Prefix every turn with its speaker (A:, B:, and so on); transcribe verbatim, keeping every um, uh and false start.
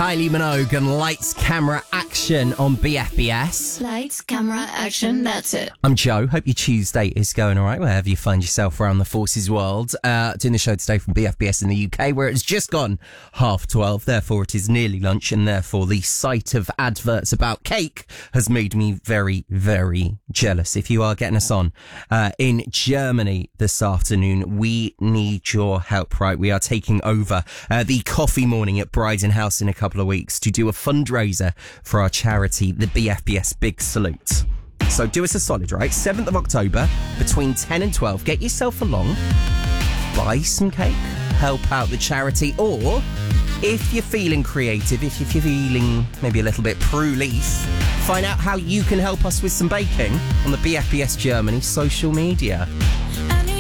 A: Kylie Minogue and Lights, Camera, Action on B F B S.
B: Lights, camera, action, that's it.
A: I'm Joe. Hope your Tuesday is going all right, wherever you find yourself around the forces world. Uh, doing the show today from B F B S in the U K, where it's just gone half twelve. Therefore, it is nearly lunch, and therefore the sight of adverts about cake has made me very, very jealous. If you are getting us on uh, in Germany this afternoon, we need your help, right? We are taking over uh, the coffee morning at Bryden House in a couple of weeks to do a fundraiser for our charity, the B F B S Big Salute. So do us a solid, right? seventh of October, between ten and twelve, get yourself along, buy some cake, help out the charity, or if you're feeling creative, if you're feeling maybe a little bit Prue-leaf, find out how you can help us with some baking on the B F B S Germany social media.